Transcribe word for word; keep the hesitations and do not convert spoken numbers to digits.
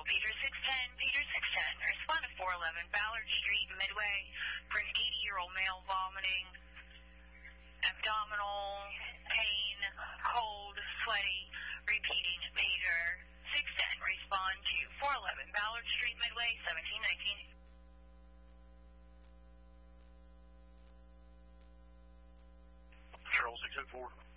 Peter six ten, Peter six ten. Respond to four eleven Ballard Street, Midway, for an eighty-year-old male vomiting, abdominal pain, cold, sweaty, repeating. Peter six ten. Respond to four eleven Ballard Street, Midway, seventeen nineteen. Charles six oh four.